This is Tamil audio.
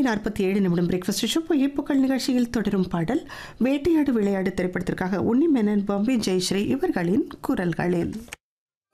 6:47 பிரேக்ஃபாஸ்ட் ஷோ பொய்ப்புக்கள் நிகழ்ச்சியில் தொடரும் பாடல் வேட்டையாடு விளையாடு திரைப்படத்திற்காக உன்னி மேனன், பாம்பே ஜெயஸ்ரீ இவர்களின் குரல்களில்.